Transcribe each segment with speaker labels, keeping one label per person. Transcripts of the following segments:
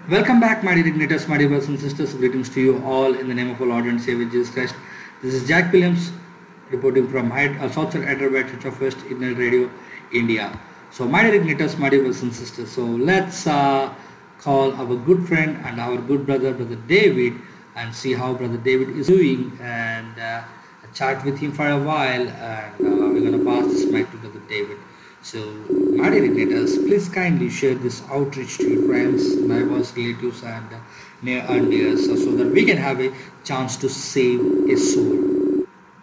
Speaker 1: Welcome back, my dear igniters, my dear brothers and sisters. Greetings to you all in the name of our Lord and Savior Jesus Christ. This is Jack Williams reporting from Southern Hyderabad Church of West Ignite Radio, India. So, my dear igniters, my dear brothers and sisters. So, let's call our good friend and our good brother, Brother David, and see how Brother David is doing and chat with him for a while. And we're going to pass this mic to Brother David. So, my dear igniters, please kindly share this outreach to your friends, neighbors, relatives, and near and dears, so that we can have a chance to save a soul.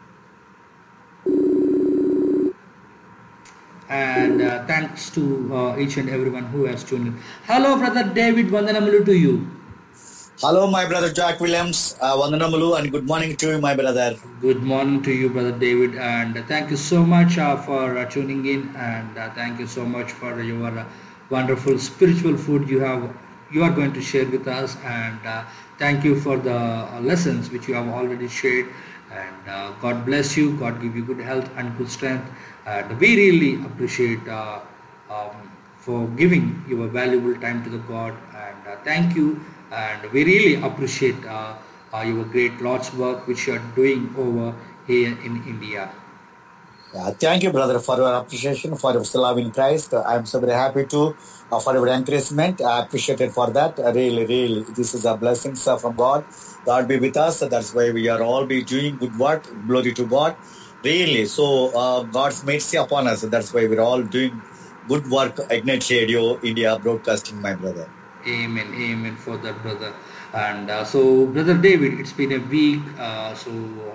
Speaker 1: And thanks to each and everyone who has tuned in. Hello, Brother David. Vandanamalu to you.
Speaker 2: Hello, my brother Jack Williams. Vandanamalu and good morning to you, my brother.
Speaker 1: Good morning to you, Brother David, and thank you so much for tuning in, and thank you so much for your wonderful spiritual food you are going to share with us, and thank you for the lessons which you have already shared, and God bless you, God give you good health and good strength, and we really appreciate for giving your valuable time to the God, and thank you, and we really appreciate your great Lord's work which you are doing over here in India.
Speaker 2: Thank you, brother, for your appreciation, for your love in Christ. I am so very happy to for your encouragement. I appreciate it for that. Really, this is a blessing from God. God be with us. That's why we are all be doing good work. Glory to God. Really, so God's mercy upon us. That's why we're all doing good work. Ignite Radio India Broadcasting, my brother.
Speaker 1: Amen for that, brother. And so, Brother David, it's been a week. So,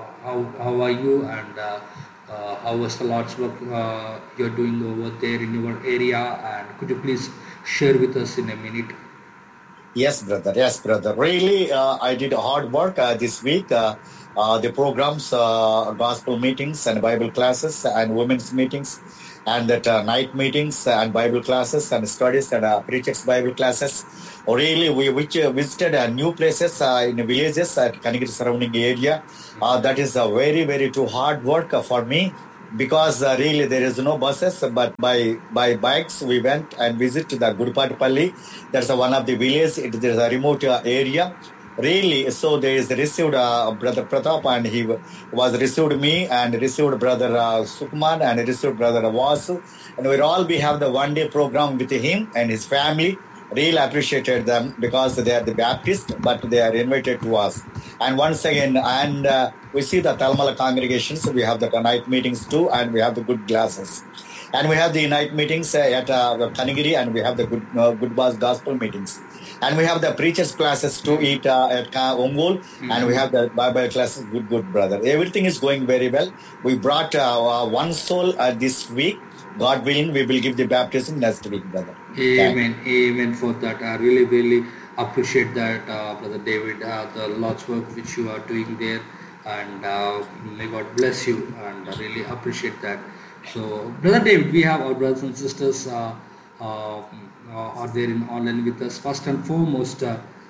Speaker 1: how are you? And how was the Lord's work you're doing over there in your area? And could you please share with us in a minute?
Speaker 2: Yes, brother. Yes, brother. Really, I did hard work this week. The programs, gospel meetings and Bible classes and women's meetings and that night meetings and Bible classes and studies and preachers Bible classes. Really, we visited new places in villages at Kanigiri surrounding area. That is a very too hard work for me because really there is no buses, but by bikes we went and visited the Gudupatipalli. That's one of the villages. It is a remote area. Really, so there is received Brother Pratap, and he was received me and received Brother Sukman and received Brother Vasu, and we have the one day program with him and his family. Really appreciated them because they are the Baptist, but they are invited to us. And once again, we see the Talmala congregations. We have the night meetings too, and we have the good classes. And we have the night meetings at Kanigiri, and we have the good bus gospel meetings. And we have the preachers classes to eat at Ongol, and we have the Bible classes. Good, brother. Everything is going very well. We brought one soul this week. God willing, we will give the baptism next week, brother.
Speaker 1: Amen for that. I really appreciate that, Brother David, the Lord's work which you are doing there, and may God bless you, and I really appreciate that. So, Brother David, we have our brothers and sisters are there in online with us. First and foremost,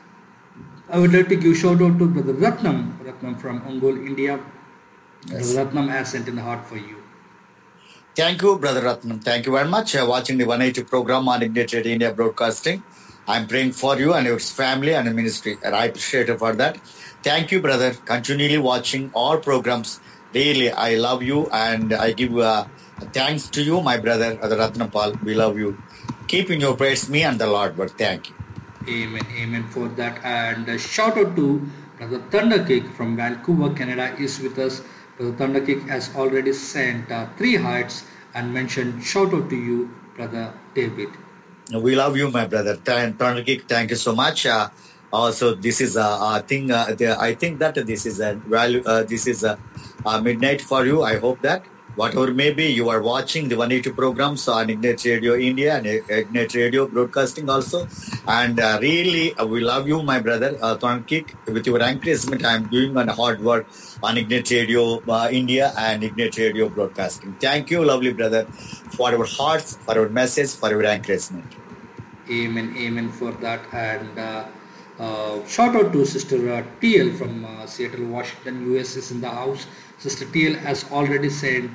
Speaker 1: I would like to give shout out to Brother Ratnam from Ongol, India.
Speaker 2: Yes.
Speaker 1: Brother Ratnam has sent in the heart for you.
Speaker 2: Thank you, Brother Ratnam. Thank you very much. Watching the 180 program on Ignited India Broadcasting. I'm praying for you and your family and ministry, and I appreciate it for that. Thank you, brother. Continually watching all programs. Really, I love you, and I give thanks to you, my brother, Ratnapal. We love you. Keep in your prayers, me and the Lord, but thank you.
Speaker 1: Amen for that. And shout out to Brother Thundercake from Vancouver, Canada is with us. Brother Thundercake has already sent 3 hearts and mentioned shout out to you, Brother David.
Speaker 2: We love you, my brother. Thundercake, thank you so much. Also, this is a thing. I think that this is a value. This is a midnight for you. I hope that whatever may be, you are watching the 180 programs on Ignite Radio India and Ignite Radio Broadcasting also. And really, we love you, my brother, Thundercake. With your encouragement, I am doing hard work on Ignite Radio India and Ignite Radio Broadcasting. Thank you, lovely brother, for your hearts, for your message, for your encouragement.
Speaker 1: Amen for that. And shout out to Sister TL from Seattle, Washington, US is in the house. Sister TL has already sent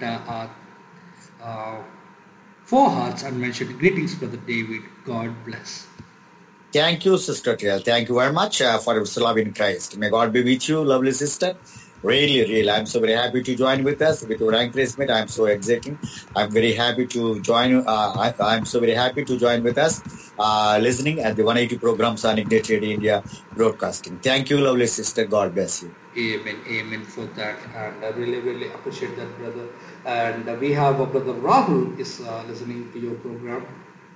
Speaker 1: 4 hearts and mentioned greetings, Brother David. God bless.
Speaker 2: Thank you, Sister Trial. Thank you very much for your love in Christ. May God be with you, lovely sister. Really, I'm so very happy to join with us with your encouragement. I'm so exciting. I'm very happy to join. I'm so very happy to join with us, listening at the 180 programs on Ignited India broadcasting. Thank you, lovely sister. God bless you.
Speaker 1: Amen for that, and I really appreciate that, brother. And we have brother Rahul is listening to your program.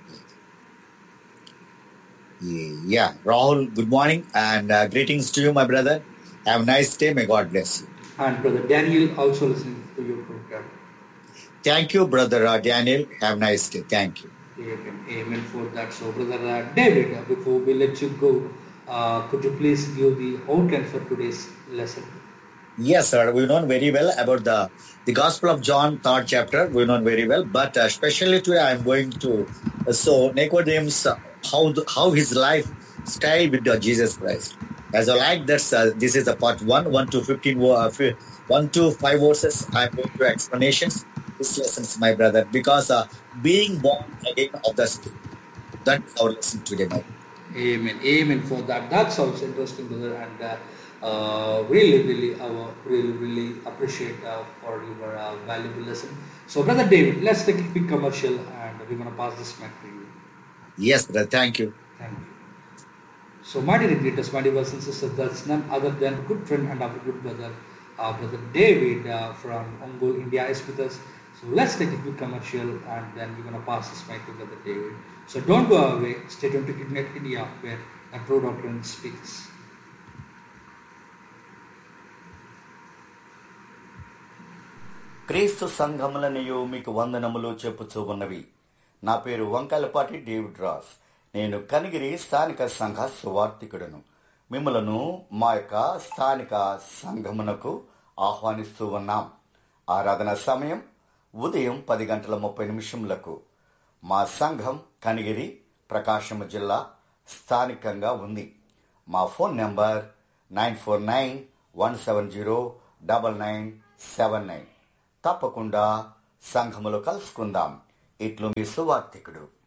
Speaker 2: Yeah, Rahul, good morning and greetings to you, my brother. Have a nice day. May God bless you.
Speaker 1: And brother Daniel also listening to your program.
Speaker 2: Thank you, brother Daniel. Have a nice day. Thank you.
Speaker 1: Amen for that. So, brother David, before we let you go, could you please give the outline for today's lesson?
Speaker 2: Yes, sir. We know very well about the Gospel of John, 3rd chapter. We know very well, but especially today I'm going to so Nicodemus how his life style with Jesus Christ. As I like that, this is the part 1 to 15, 1 to 5 verses. I'm going to explanations. This lessons, my brother, because being born again of the Spirit. That's our lesson today, my brother.
Speaker 1: Amen for that. That sounds interesting, brother, and really appreciate for your valuable lesson. So, brother David, let's take a quick commercial, and we're gonna pass this mic to you.
Speaker 2: Yes, brother. Thank you.
Speaker 1: Thank you. So, my dear greatest, my dear brothers and sisters, that's none other than good friend and our good brother, brother David from Ongole, India is with us. So let's take a quick commercial, and then we're gonna pass this mic to brother David. So don't go away. Stay tuned to Ignite India, where the true doctrine speaks.
Speaker 3: క్రీస్తు సంఘములనియు మీకు వందనములు చెప్పుచూ ఉన్నవి. నా పేరు Vankayalapati David Ross. నేను కనిగిరి స్థానిక సంఘ సువార్థికుడను. మిమ్మలను మా యొక్క స్థానిక సంఘమునకు ఆహ్వానిస్తూ ఉన్నాం. ఆరాధన సమయం ఉదయం 10:30 మా సంఘం కనిగిరి, ప్రకాశం జిల్లా స్థానికంగా ఉంది. మా ఫోన్ నెంబర్ 9491709979. తప్పకుండా సంఘములో కలుసుకుందాం. ఇట్లు మీ సువార్థికుడు.